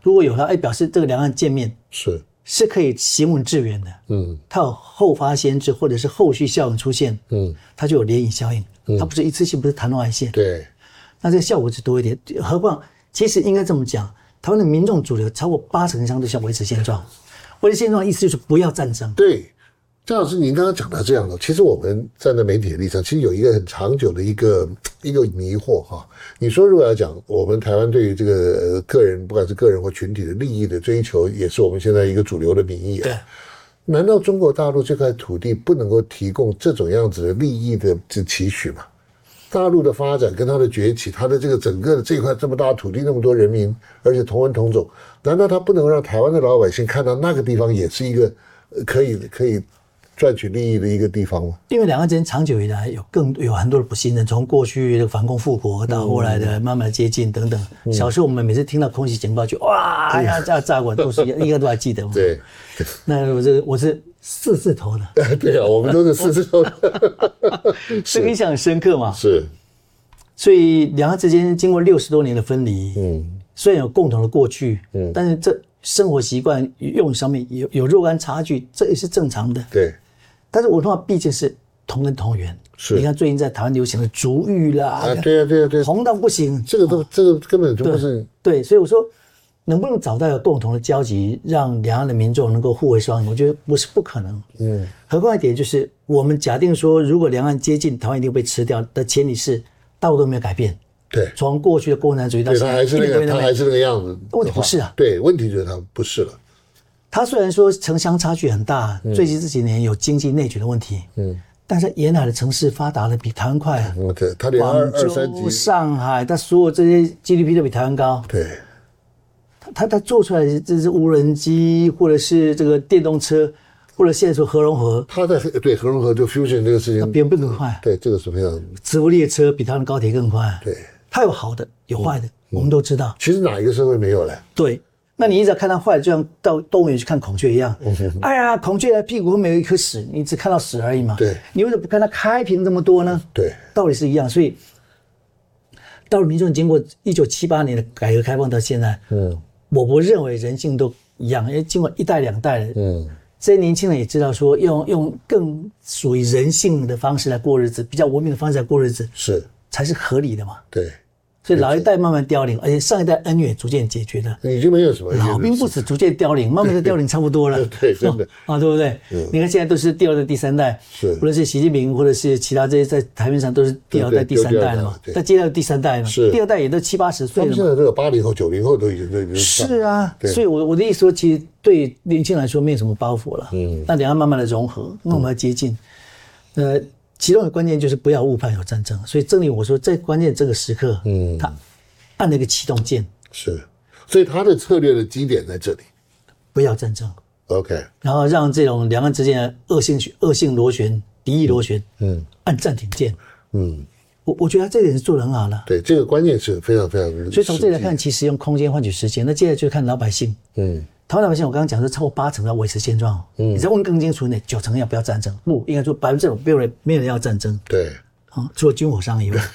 如果有它，表示这个两岸见面是可以行稳致远的。它有后发先至或者是后续效应出现，它就有涟漪效应。它不是一次性，不是昙花一现。 对， 那这个效果就多一点。何况，其实应该这么讲，台湾的民众主流超过80%以上都想维持现状。维持现状的意思就是不要战争。 对。张老师，您刚刚讲到这样的，其实我们站在媒体的立场，其实有一个很长久的一个迷惑哈。你说如果要讲我们台湾对于这个个人，不管是个人或群体的利益的追求，也是我们现在一个主流的民意啊。 对。 难道中国大陆这块土地不能够提供这种样子的利益的期许吗？大陆的发展跟它的崛起，它的这个整个的这块这么大的土地，那么多人民，而且同文同种，难道它不能让台湾的老百姓看到那个地方也是一个可以赚取利益的一个地方吗？因为两岸之间长久以来有很多的不信任，从过去的反攻复国到后来的慢慢的接近等等。小时候我们每次听到空袭警报就哇呀炸过，都是应该都还记得。 对， 那我是4字头的。 对啊，我们都是4字头的， 这个印象很深刻嘛。 是， 所以两岸之间经过60多年的分离，虽然有共同的过去，但是这生活习惯用语上面有若干差距，这也是正常的。 对。 但是文化毕竟是同根同源。 是。 你看最近在台湾流行的族语啦， 对啊， 红到不行。 这个根本就不是。 对，所以我说，能不能找到有共同的交集，让两岸的民众能够互为双赢？我觉得不是不可能。何况一点就是，我们假定说，如果两岸接近，台湾一定被吃掉的前提是大陆都没有改变。 对， 从过去的共产主义到现在， 他还是那个样子。 问题不是啊。 对，问题就是他不是了。 他虽然说城乡差距很大，最近这几年有经济内卷的问题，但是沿海的城市发达的比台湾快啊。 对，他连广州、上海，他所有这些 GDP 都比台湾高。 对， 他做出来的这是无人机，或者是这个电动车，或者现在说核融合。 他在对核融合就 fusion 这个事情， 比我们更快。 对，这个是非常。 磁浮列车比台湾高铁更快。 对， 它有好的，有坏的，我们都知道。 其实哪一个社会没有嘞？ 对。那你一直要看到坏的，就像到动物园去看孔雀一样。哎呀，孔雀的屁股后面有一颗屎，你只看到屎而已嘛。 对。 你为什么不看它开屏这么多呢？ 对。 道理是一样，所以大陆民众经过1978年的改革开放到现在，我不认为人性都一样，因为经过1代2代的，这些年轻人也知道说用更属于人性的方式来过日子，比较文明的方式来过日子，才是合理的嘛。 对。 所以老一代慢慢凋零，而且上一代恩怨逐渐解决了， 已经没有什么老兵不死，逐渐凋零，慢慢的凋零差不多了。 对，真的对不对？你看现在都是第2代、第3代，无论是习近平或者是其他这些在台面上都是第2代、第3代了嘛。但接下来第3代了，第2代也都70、80岁了嘛。 现在这个80后、90后都已经是啊，所以我的意思说，其实对年轻人来说没有什么包袱了。那两岸慢慢的融合，那我们要接近，其中的关键就是不要误判有战争。所以正如我说，在关键这个时刻，他按了一个启动键， 所以他的策略的基点在这里， 不要战争 ，OK， 然后让这种两岸之间的恶性螺旋、敌意螺旋，按暂停键，我觉得他这点是做得很好的。 对，这个关键是非常非常。 所以从这里来看，其实用空间换取时间。那接下来就看老百姓，台湾老百姓，我刚刚讲是超过80%要维持现状。你再问更清楚一点，90%要不要战争？不，应该说5%没有人要战争。 对， 除了军火商以外。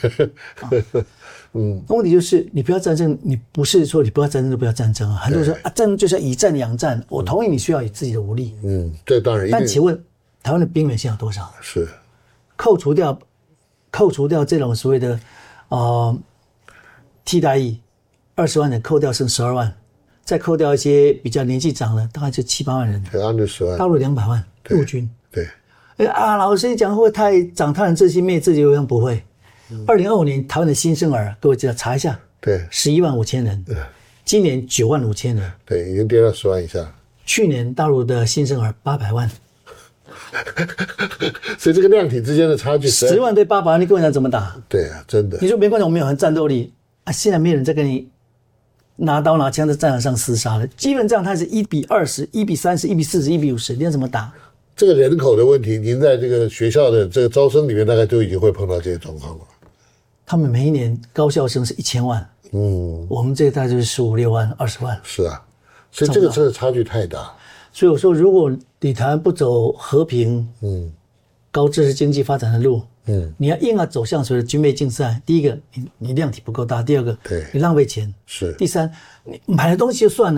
问题就是你不要战争，你不是说你不要战争就不要战争啊。很多人说啊，战争就是要以战养战，我同意你需要以自己的武力。 这当然。 但请问台湾的兵员现在有多少？ 是扣除掉这种所谓的替代役，20万人扣掉剩12万，再扣掉一些比较年纪长的，大概就7、8万人。 对，20万。 大陆200万陆军。 对。 老师你讲会不会太长他人志气灭自己？好像不会。2025年台湾的新生儿，各位知道查一下， 对 ，11万5千人，今年9万5千人， 对，已经跌到10万以下。 去年大陆的新生儿800万， 所以这个量体之间的差距 ，10万对800万，你跟我讲怎么打？ 对啊，真的。 你说没关系，我们有很战斗力啊，现在没有人在跟你拿刀拿枪在战场上厮杀了，基本上它是1比20、1比30、1比40、1比50，你要怎么打？ 这个人口的问题，您在这个学校的这个招生里面，大概都已经会碰到这些状况了。他们每一年高校生是1000万，我们这一代就是15、6万、20万。 是啊，所以这个真的差距太大。 所以我说，如果你台湾不走和平、高知识经济发展的路，你要硬要走向所谓的军备竞赛，第一个你量体不够大，第二个你浪费钱，第三你买的东西就算了。